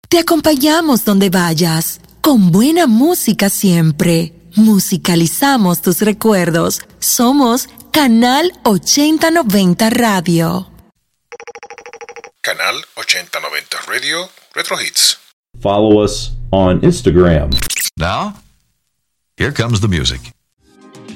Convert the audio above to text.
Te acompañamos donde vayas, con buena música siempre. Musicalizamos tus recuerdos. Somos Canal 8090 Radio. Canal 8090 Radio, Retro Hits. Follow us on Instagram. Now, here comes the music.